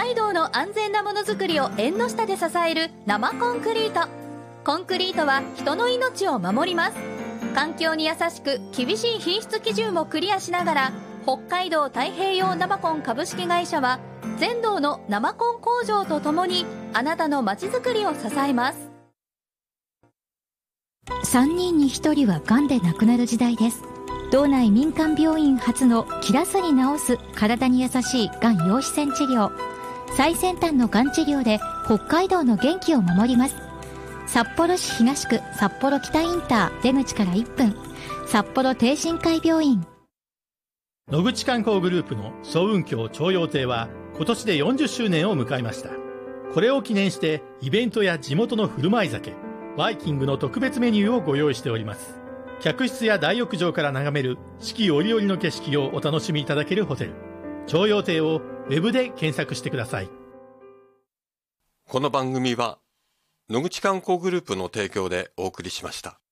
海道の安全なものづくりを縁の下で支える生コンクリート。コンクリートは人の命を守ります。環境に優しく厳しい品質基準もクリアしながら、北海道太平洋生コン株式会社は全道の生コン工場とともにあなたのまちづくりを支えます。 3人に1人はがんで亡くなる時代です。道内民間病院初の切らずに治す体に優しいがん陽子線治療。最先端のがん治療で北海道の元気を守ります。札幌市東区札幌北インター出口から1分、札幌帝神会病院。 野口観光グループの早雲峡朝陽亭は今年で40周年を迎えました。これを記念してイベントや地元の振る舞い酒、バイキングの特別メニューをご用意しております。客室や大浴場から眺める四季折々の景色をお楽しみいただけるホテル、朝陽亭をウェブで検索してください。 この番組は野口観光グループの提供でお送りしました。